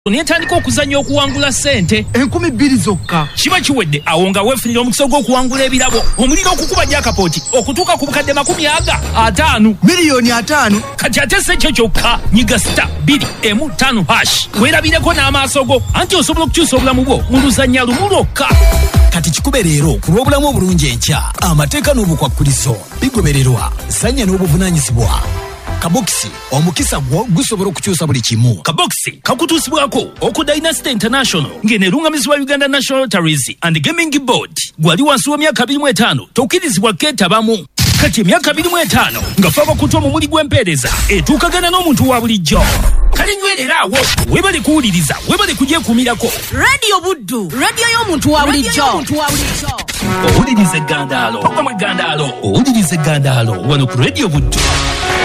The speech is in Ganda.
Netandika okuzannya okuwangula ssente 2,000 zokka. Kiba kiwedde awo nga weefunira omukisa gw'okuwangula ebirabo omuliro okukuba jackpot okutuuka ku bukadde 50 miliyoni 5. kati ate si ekyo kyokka nyiga star 215 hash weerabireko n'amaaso go anti osobola okukyusa obulamu bwo mu luzannya lumu lwokka. Kati kikube leero ku lw'obulamu obulungi enkya amateeka n'obukwakkulizo bigobererwa ssanya n'obuvunaanyizibwa. Kabokisi omukisa gwo gusobola okukyusa buli kimu. Kabokisi kakutuusibwako oku Dynasty International ng'eneerungamizibwa Uganda National Lotteries and Gaming Board. Gwali wansi w'emyaka 25 tokkirizibwa keetabamu. Kati emyaka 25 nga faba kutwa mu muli gw'empeereza etuukagana n'omuntu wa bulijjo. Kale nywerera awo webale kuwuliriza webale kugyekuumirako. Radio Buddu, radio y'omuntu wa bulijjo. Owuliriza eggandaalo, owuliriza eggandaalo wano ku Radio Buddu.